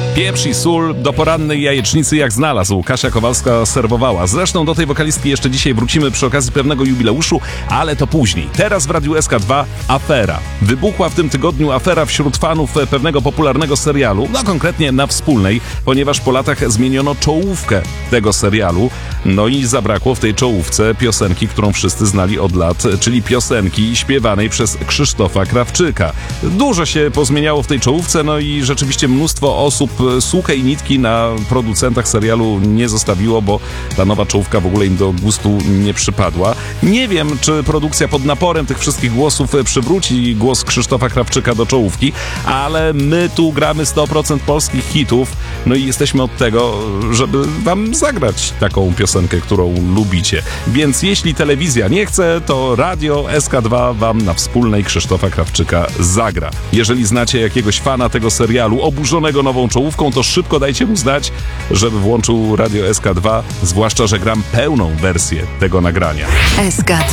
Pieprz i sól do porannej jajecznicy jak znalazł. Kasia Kowalska serwowała. Zresztą do tej wokalistki jeszcze dzisiaj wrócimy przy okazji pewnego jubileuszu, ale to później. Teraz w Radiu SK2 afera. Wybuchła w tym tygodniu afera wśród fanów pewnego popularnego serialu, no konkretnie na Wspólnej, ponieważ po latach zmieniono czołówkę tego serialu, no i zabrakło w tej czołówce piosenki, którą wszyscy znali od lat, czyli piosenki śpiewanej przez Krzysztofa Krawczyka. Dużo się pozmieniało w tej czołówce, no i rzeczywiście mnóstwo osób sukę i nitki na producentach serialu nie zostawiło, bo ta nowa czołówka w ogóle im do gustu nie przypadła. Nie wiem, czy produkcja pod naporem tych wszystkich głosów przywróci głos Krzysztofa Krawczyka do czołówki, ale my tu gramy 100% polskich hitów, no i jesteśmy od tego, żeby wam zagrać taką piosenkę, którą lubicie. Więc jeśli telewizja nie chce, to Radio SK2 wam na Wspólnej Krzysztofa Krawczyka zagra. Jeżeli znacie jakiegoś fana tego serialu oburzonego nową czołówką, to szybko dajcie mu znać, żeby włączył Radio SK2, zwłaszcza, że gram pełną wersję tego nagrania. SK2.